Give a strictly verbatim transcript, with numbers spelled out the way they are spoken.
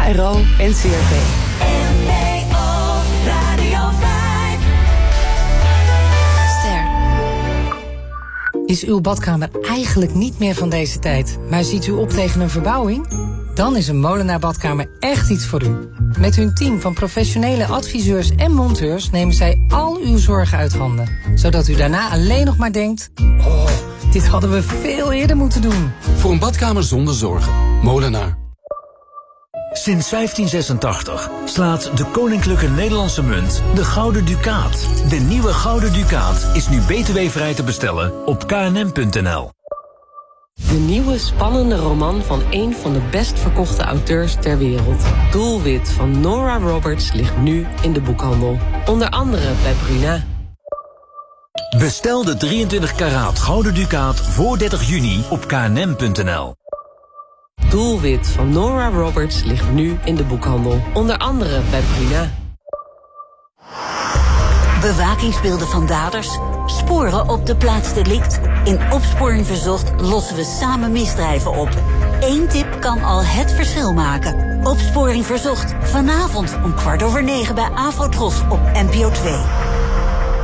R O en C R P. N P O Radio vijf. Ster. Is uw badkamer eigenlijk niet meer van deze tijd, maar ziet u op tegen een verbouwing? Dan is een Molenaar Badkamer echt iets voor u. Met hun team van professionele adviseurs en monteurs nemen zij al uw zorgen uit handen. Zodat u daarna alleen nog maar denkt, oh, dit hadden we veel eerder moeten doen. Voor een badkamer zonder zorgen. Molenaar. Sinds vijftien zesentachtig slaat de Koninklijke Nederlandse Munt de Gouden Ducaat. De nieuwe Gouden Ducaat is nu B T W-vrij te bestellen op k n m punt n l. De nieuwe spannende roman van een van de best verkochte auteurs ter wereld. Doelwit van Nora Roberts ligt nu in de boekhandel. Onder andere bij Bruna. Bestel de drieëntwintig karaat Gouden Ducaat voor dertig juni op k n m punt n l. Doelwit van Nora Roberts ligt nu in de boekhandel. Onder andere bij Bruna. Bewakingsbeelden van daders, sporen op de plaats delict. In Opsporing Verzocht lossen we samen misdrijven op. Eén tip kan al het verschil maken. Opsporing Verzocht, vanavond om kwart over negen bij Afrotros op N P O twee.